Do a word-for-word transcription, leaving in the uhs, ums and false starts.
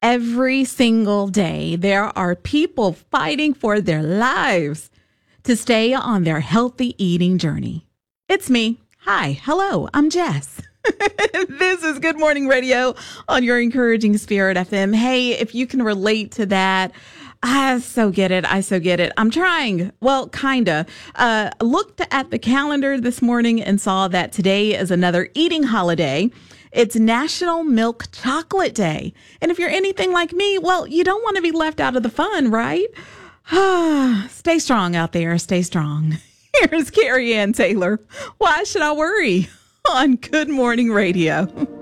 Every single day, there are people fighting for their lives to stay on their healthy eating journey. It's me. Hi. Hello. I'm Jess. This is Good Morning Radio on your Encouraging Spirit F M. Hey, if you can relate to that, I so get it. I so get it. I'm trying. Well, kinda. Uh, looked at the calendar this morning and saw that today is another eating holiday. It's National Milk Chocolate Day. And if you're anything like me, well, you don't want to be left out of the fun, right? Stay strong out there. Stay strong. Here's Carrie Ann Taylor. Why should I worry? On Good Morning Radio.